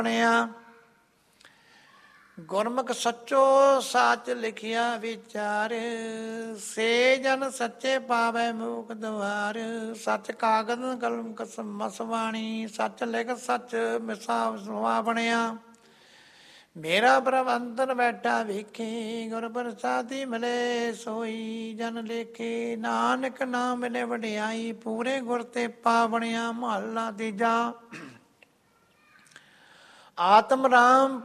ਬਣਿਆ। ਗੁਰਮੁਖ ਸੱਚੋ ਸਾਚ ਲਿਖਿਆ ਵਿਚਾਰ, ਸੇ ਜਨ ਸੱਚੇ ਪਾਵੈ ਮੂਕ ਦੁਆਰ। ਸੱਚ ਕਾਗਦ ਕਲਮ ਕਸਮ ਮਸਵਾਣੀ, ਸੱਚ ਲਿਖ ਸੱਚ ਮਿਸਾ ਬਣਿਆ। ਮੇਰਾ ਪ੍ਰਭ ਅੰਦਰ ਬੈਠਾ ਵੇਖੇ, ਗੁਰ ਪ੍ਰਸਾਦੀ ਮਿਲੇ ਸੋਈ ਜਨ ਲੇਖੇ। ਨਾਨਕ ਨਾਮ ਮਿਲੇ ਵਡਿਆਈ, ਪੂਰੇ ਗੁਰ ਤੇ ਪਾ ਬਣਿਆ। ਮਹੱਲਾ ਤੀਜਾ। ਆਤਮ ਰਾਮ